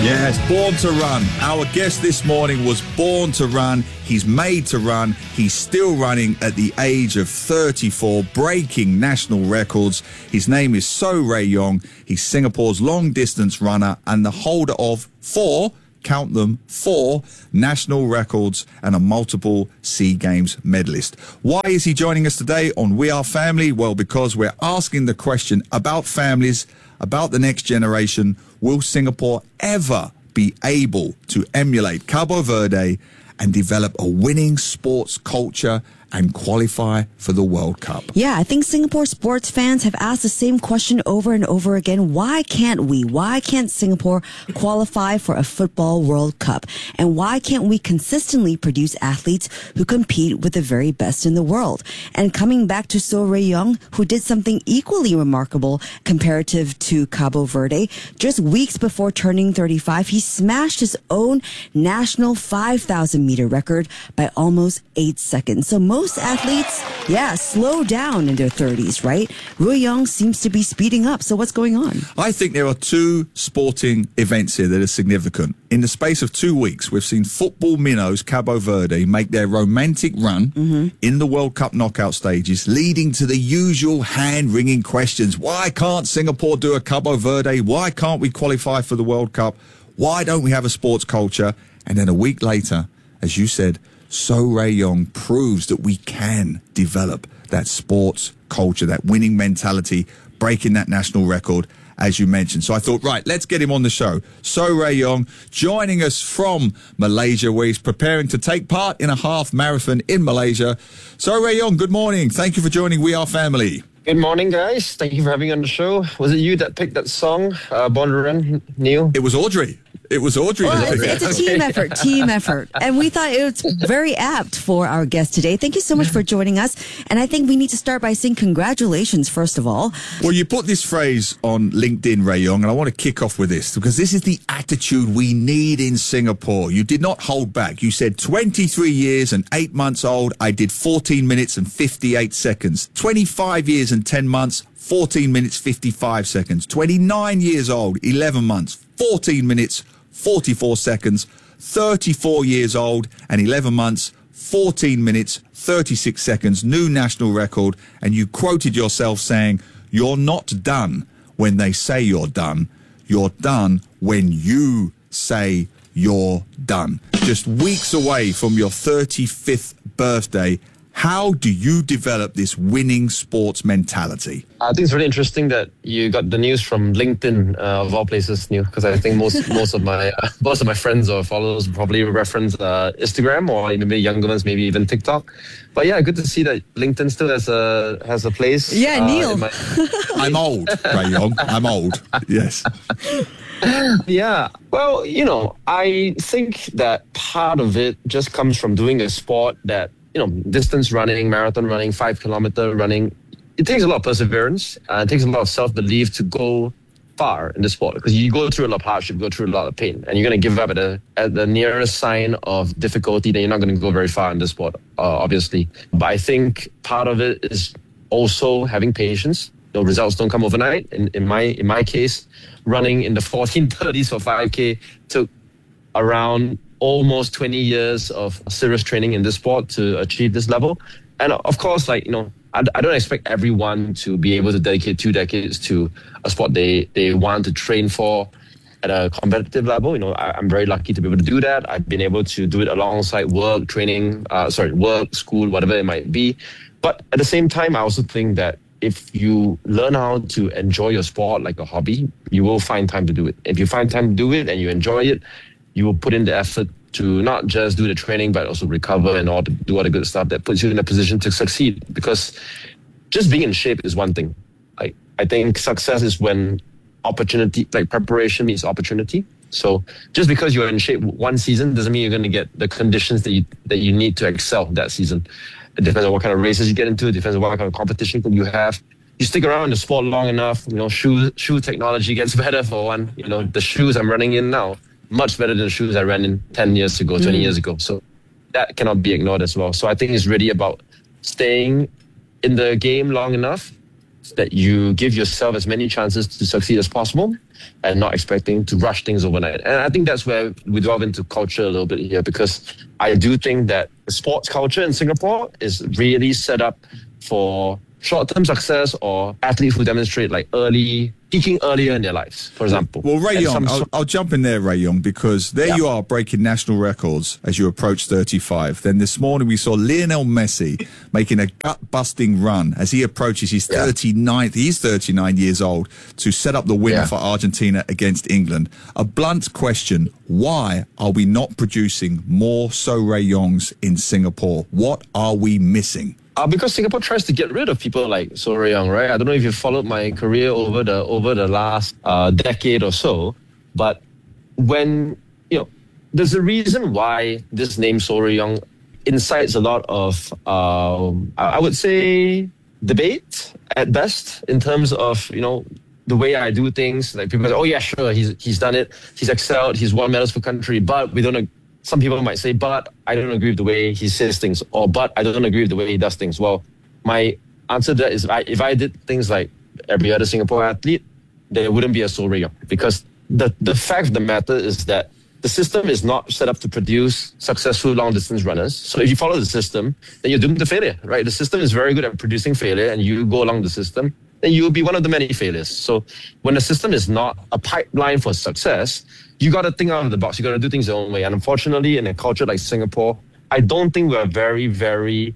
Yes, born to run. Our guest this morning was born to run. He's made to run. He's still running at the age of 34, breaking national records. His name is So Ray Yong. He's Singapore's long-distance runner and the holder of four national records and a multiple SEA Games medalist. Why is he joining us today on We Are Family? Well, because we're asking the question about families, about the next generation. Will Singapore ever be able to emulate Cabo Verde and develop a winning sports culture and qualify for the World Cup? Yeah, I think Singapore sports fans have asked the same question over and over again. Why can't we? Why can't Singapore qualify for a football World Cup? And why can't we consistently produce athletes who compete with the very best in the world? And coming back to So Ray Yong, who did something equally remarkable comparative to Cabo Verde, just weeks before turning 35, he smashed his own national 5,000 meter record by almost 8 seconds. So most athletes, slow down in their 30s, right? Ray Yong seems to be speeding up. So what's going on? I think there are two sporting events here that are significant. In the space of 2 weeks, we've seen football minnows Cabo Verde make their romantic run in the World Cup knockout stages, leading to the usual hand-wringing questions. Why can't Singapore do a Cabo Verde? Why can't we qualify for the World Cup? Why don't we have a sports culture? And then a week later, as you said, So Ray Yong proves that we can develop that sports culture, that winning mentality, breaking that national record, as you mentioned. So I thought, right, let's get him on the show. So Ray Yong joining us from Malaysia, where he's preparing to take part in a half marathon in Malaysia. So Ray Yong, good morning. Thank you for joining We Are Family. Good morning, guys. Thank you for having me on the show. Was it you that picked that song, Born to Run, Neil? It was Audrey. It was Audrey. Well, it's a team effort. And we thought it was very apt for our guest today. Thank you so much for joining us. And I think we need to start by saying congratulations, first of all. Well, you put this phrase on LinkedIn, Ray Yong, and I want to kick off with this because this is the attitude we need in Singapore. You did not hold back. You said 23 years and 8 months old, I did 14 minutes and 58 seconds. 25 years and 10 months, 14 minutes, 55 seconds. 29 years old, 11 months, 14 minutes, 44 seconds. 34 years old and 11 months, 14 minutes, 36 seconds, new national record. And you quoted yourself saying, you're not done when they say you're done. You're done when you say you're done. Just weeks away from your 35th birthday, how do you develop this winning sports mentality? I think it's really interesting that you got the news from LinkedIn of all places, Neil, because I think most of my friends or followers probably reference Instagram or maybe younger ones, maybe even TikTok. But yeah, good to see that LinkedIn still has a place. Yeah, Neil. I'm old, Ray Yong. I'm old. Yes. Yeah. Well, I think that part of it just comes from doing a sport that, distance running, marathon running, 5 kilometer running, it takes a lot of perseverance. It takes a lot of self-belief to go far in the sport because you go through a lot of hardship, go through a lot of pain, and you're going to give up at the nearest sign of difficulty, then you're not going to go very far in the sport, obviously. But I think part of it is also having patience. Results don't come overnight. In my case, running in the 1430s for 5K took around almost 20 years of serious training in this sport to achieve this level. And of course, I don't expect everyone to be able to dedicate 2 decades to a sport they want to train for at a competitive level. I'm very lucky to be able to do that. I've been able to do it alongside work, school, whatever it might be. But at the same time, I also think that if you learn how to enjoy your sport like a hobby, you will find time to do it. If you find time to do it and you enjoy it, you will put in the effort to not just do the training, but also recover and do all the good stuff that puts you in a position to succeed. Because just being in shape is one thing. I think success is when opportunity, like preparation meets opportunity. So just because you're in shape one season doesn't mean you're going to get the conditions that you need to excel that season. It depends on what kind of races you get into. It depends on what kind of competition you have. You stick around in the sport long enough, shoe technology gets better for one. The shoes I'm running in now, much better than the shoes I ran in 10 years ago, 20 years ago. So that cannot be ignored as well. So I think it's really about staying in the game long enough that you give yourself as many chances to succeed as possible. and not expecting to rush things overnight. And I think that's where we delve into culture a little bit here, because I do think that the sports culture in Singapore is really set up for short-term success or athletes who demonstrate like peaking earlier in their lives, for example. Well, Ray Yong, I'll jump in there, Ray Yong, because you are breaking national records as you approach 35. Then this morning we saw Lionel Messi making a gut-busting run as he approaches his 39th, he's 39 years old, to set up the win for Argentina against England. A blunt question, why are we not producing more So Ray Yongs in Singapore? What are we missing? Because Singapore tries to get rid of people like So Ray Yong, right? I don't know if you've followed my career over the last decade or so, but when, there's a reason why this name So Ray Yong incites a lot of, I would say, debate at best in terms of, the way I do things. Like people say, oh yeah, sure, he's done it, he's excelled, he's won medals for country, but we don't. Some people might say, but I don't agree with the way he says things, or but I don't agree with the way he does things. Well, my answer to that is if I did things like every other Singapore athlete, there wouldn't be a So Ray Yong, because the fact of the matter is that the system is not set up to produce successful long-distance runners. So if you follow the system, then you're doomed to failure, right? The system is very good at producing failure, and you go along the system, then you'll be one of the many failures. So when the system is not a pipeline for success, you got to think out of the box. You got to do things your own way. And unfortunately, in a culture like Singapore, I don't think we're very, very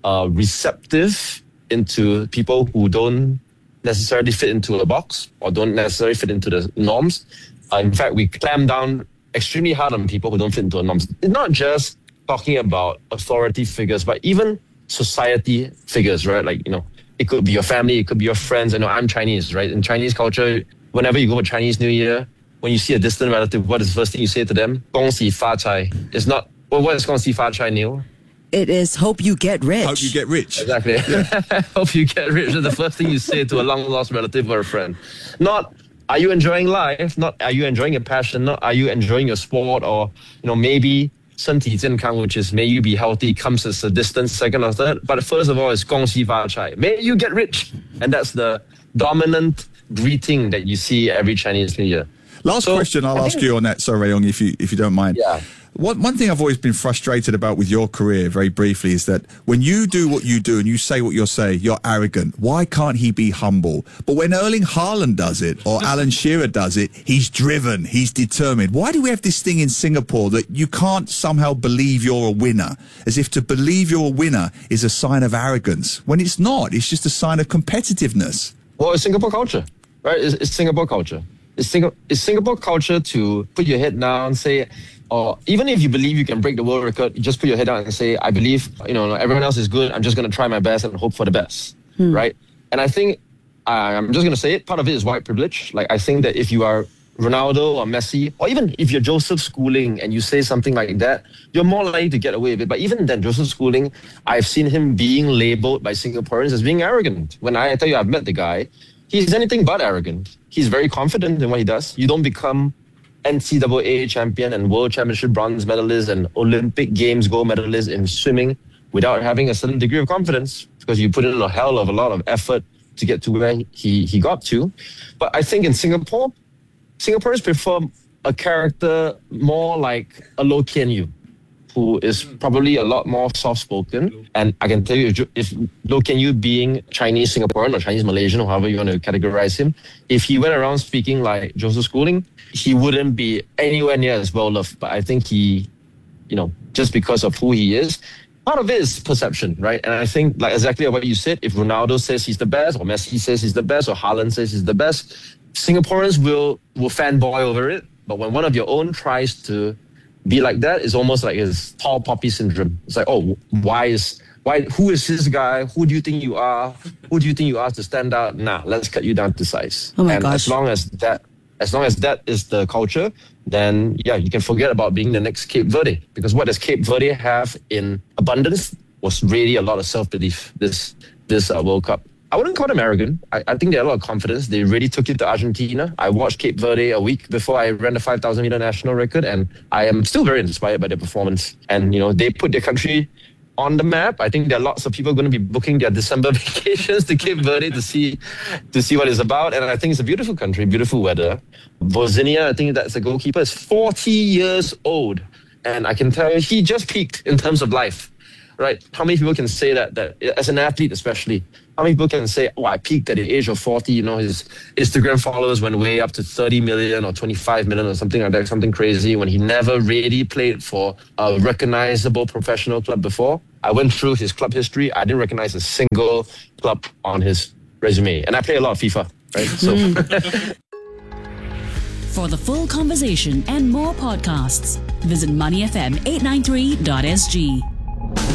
receptive into people who don't necessarily fit into a box or don't necessarily fit into the norms. In fact, we clamp down extremely hard on people who don't fit into the norms. It's not just talking about authority figures, but even society figures, right? Like, it could be your family, it could be your friends. I know I'm Chinese, right? In Chinese culture, whenever you go for Chinese New Year, when you see a distant relative, what is the first thing you say to them? 恭喜发财. It's not, well, what is 恭喜发财, Neil? It is hope you get rich. Hope you get rich. Exactly. Hope you get rich is the first thing you say to a long-lost relative or a friend. Not, are you enjoying life? Not, are you enjoying your passion? Not, are you enjoying your sport? Or, maybe 身体健康, which is may you be healthy, comes as a distant second or third. But first of all, it's 恭喜发财. May you get rich. And that's the dominant greeting that you see every Chinese New Year. Last question I'll ask you on that, sorry, Ray Yong, if you don't mind. Yeah. One thing I've always been frustrated about with your career, very briefly, is that when you do what you do and you say what you say, you're arrogant. Why can't he be humble? But when Erling Haaland does it or Alan Shearer does it, he's driven, he's determined. Why do we have this thing in Singapore that you can't somehow believe you're a winner? As if to believe you're a winner is a sign of arrogance, when it's not. It's just a sign of competitiveness. Well, it's Singapore culture, right? It's Singapore culture. It's Singapore culture to put your head down and say, or even if you believe you can break the world record, you just put your head down and say, I believe, everyone else is good. I'm just going to try my best and hope for the best, right? And I think, I'm just going to say it, part of it is white privilege. Like, I think that if you are Ronaldo or Messi, or even if you're Joseph Schooling and you say something like that, you're more likely to get away with it. But even then, Joseph Schooling, I've seen him being labeled by Singaporeans as being arrogant. When I tell you I've met the guy, he's anything but arrogant. He's very confident in what he does. You don't become NCAA champion and World Championship bronze medalist and Olympic Games gold medalist in swimming without having a certain degree of confidence, because you put in a hell of a lot of effort to get to where he got to. But I think in Singapore, Singaporeans prefer a character more like a Loh Kian Yew, who is probably a lot more soft-spoken. And I can tell you, if Loh Kian Yew being Chinese Singaporean or Chinese Malaysian, or however you want to categorize him, if he went around speaking like Joseph Schooling, he wouldn't be anywhere near as well-loved. But I think he, just because of who he is, part of it is perception, right? And I think, like exactly what you said, if Ronaldo says he's the best, or Messi says he's the best, or Haaland says he's the best, Singaporeans will fanboy over it. But when one of your own tries to be like that, it's almost like his tall poppy syndrome. It's like, oh, who is this guy? Who do you think you are? Who do you think you are to stand out? Nah, let's cut you down to size. Oh my and gosh. as long as that is the culture, then yeah, you can forget about being the next Cape Verde. Because what does Cape Verde have in abundance was really a lot of self-belief this World Cup. I wouldn't call them arrogant. I think they had a lot of confidence. They really took it to Argentina. I watched Cape Verde a week before I ran the 5,000 meter national record, and I am still very inspired by their performance. And, they put their country on the map. I think there are lots of people going to be booking their December vacations to Cape Verde to see what it's about. And I think it's a beautiful country, beautiful weather. Vozinha, I think that's the goalkeeper, is 40 years old. And I can tell you, he just peaked in terms of life, right? How many people can say that as an athlete especially, how many people can say, oh, I peaked at the age of 40, his Instagram followers went way up to 30 million or 25 million or something like that, something crazy, when he never really played for a recognizable professional club before. I went through his club history. I didn't recognize a single club on his resume. And I play a lot of FIFA, right? So. For the full conversation and more podcasts, visit moneyfm893.sg.